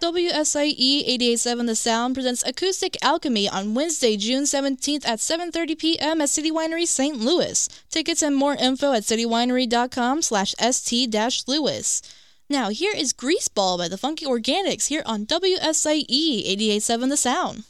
WSIE 88.7 The Sound presents Acoustic Alchemy on Wednesday, June 17th at 7:30 p.m. at City Winery St. Louis. Tickets and more info at citywinery.com/st-louis. Now here is Greaseball by the Funky Organics here on WSIE 88.7 The Sound.